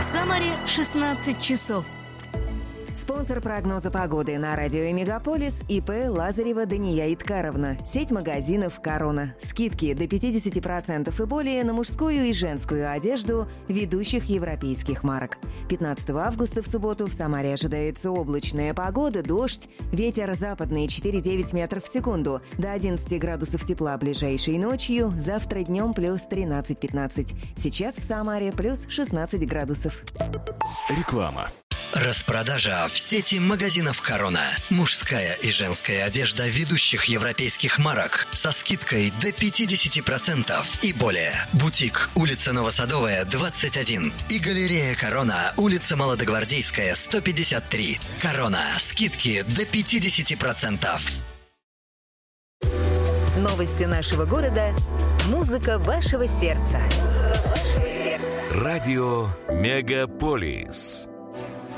Самаре 16 часов. Спонсор прогноза погоды на радио «Мегаполис» ИП Лазарева Дания Иткаровна. Сеть магазинов «Корона». Скидки до 50% и более на мужскую и женскую одежду ведущих европейских марок. 15 августа в субботу в Самаре ожидается облачная погода, дождь, ветер западный 4,9 метров в секунду. До 11 градусов тепла ближайшей ночью, завтра днем плюс 13-15. Сейчас в Самаре плюс 16 градусов. Реклама. Распродажа в сети магазинов «Корона». Мужская и женская одежда ведущих европейских марок со скидкой до 50% и более. Бутик, улица Новосадовая, 21. И галерея «Корона», улица Молодогвардейская, 153. «Корона». Скидки до 50%. Новости нашего города. Музыка вашего сердца. Радио «Мегаполис».